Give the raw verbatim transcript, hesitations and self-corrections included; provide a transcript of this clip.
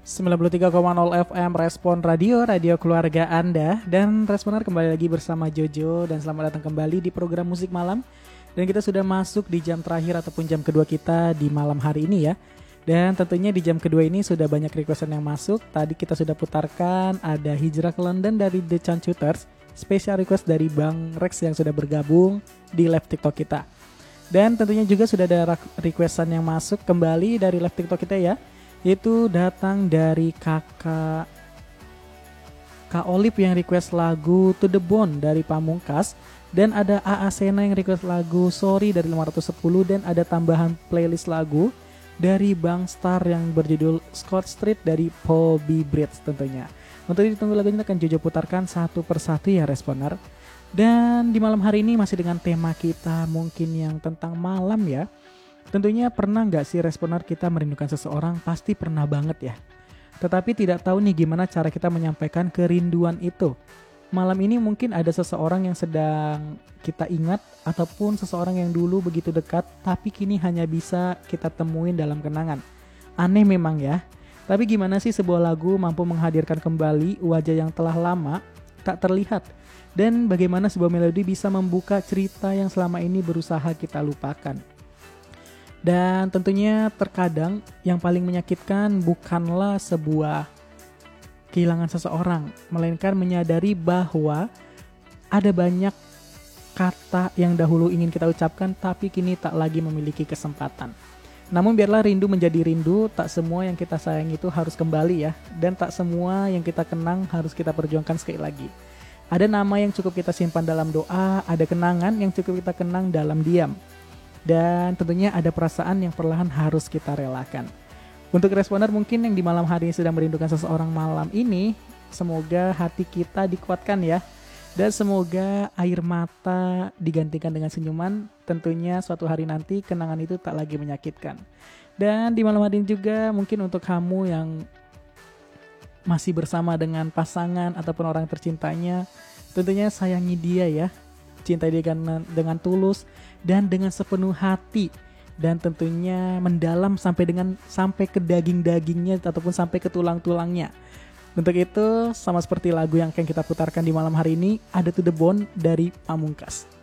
sembilan puluh tiga koma nol F M Respon Radio, radio keluarga Anda. Dan Responer kembali lagi bersama Jojo. Dan selamat datang kembali di program Musik Malam. Dan kita sudah masuk di jam terakhir ataupun jam kedua kita di malam hari ini ya. Dan tentunya di jam kedua ini sudah banyak requestan yang masuk. Tadi kita sudah putarkan ada Hijrah ke London dari The Chancuters, special request dari Bang Rex yang sudah bergabung di live TikTok kita. Dan tentunya juga sudah ada requestan yang masuk kembali dari live TikTok kita ya. Itu datang dari kakak Kak Olip yang request lagu To The Bone dari Pamungkas. Dan ada A A Sena yang request lagu Sorry dari lima ratus sepuluh. Dan ada tambahan playlist lagu dari Bang Star yang berjudul Scott Street dari Bobby Bridge tentunya. Untuk ditunggu lagunya akan Jojo putarkan satu persatu ya Responer. Dan di malam hari ini masih dengan tema kita mungkin yang tentang malam ya. Tentunya pernah gak sih Responer kita merindukan seseorang? Pasti pernah banget ya. Tetapi tidak tahu nih gimana cara kita menyampaikan kerinduan itu. Malam ini mungkin ada seseorang yang sedang kita ingat ataupun seseorang yang dulu begitu dekat tapi kini hanya bisa kita temuin dalam kenangan. Aneh memang ya. Tapi gimana sih sebuah lagu mampu menghadirkan kembali wajah yang telah lama tak terlihat. Dan bagaimana sebuah melodi bisa membuka cerita yang selama ini berusaha kita lupakan. Dan tentunya terkadang yang paling menyakitkan bukanlah sebuah kehilangan seseorang, melainkan menyadari bahwa ada banyak kata yang dahulu ingin kita ucapkan tapi kini tak lagi memiliki kesempatan. Namun biarlah rindu menjadi rindu, tak semua yang kita sayang itu harus kembali ya, dan tak semua yang kita kenang harus kita perjuangkan sekali lagi. Ada nama yang cukup kita simpan dalam doa, ada kenangan yang cukup kita kenang dalam diam. Dan tentunya ada perasaan yang perlahan harus kita relakan. Untuk Responer mungkin yang di malam hari ini sedang merindukan seseorang malam ini, semoga hati kita dikuatkan ya. Dan semoga air mata digantikan dengan senyuman. Tentunya suatu hari nanti kenangan itu tak lagi menyakitkan. Dan di malam hari ini juga mungkin untuk kamu yang masih bersama dengan pasangan ataupun orang tercintanya, tentunya sayangi dia ya. Cintai dia dengan, dengan tulus dan dengan sepenuh hati, dan tentunya mendalam sampai dengan sampai ke daging-dagingnya ataupun sampai ke tulang-tulangnya. Untuk itu sama seperti lagu yang akan kita putarkan di malam hari ini, ada To The Bone dari Pamungkas.